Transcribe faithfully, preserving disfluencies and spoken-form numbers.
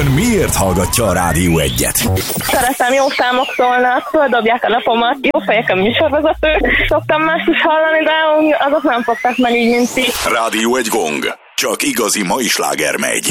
Ön miért hallgatja a Rádió egyet? Szeretem, jó számok szólnak, földobják a napomat, jó fejek a műsorvezető. Szoktam mást is hallani, de azok nem fogtak meg így, mint ti. Rádió egy gong. Csak igazi mai sláger megy.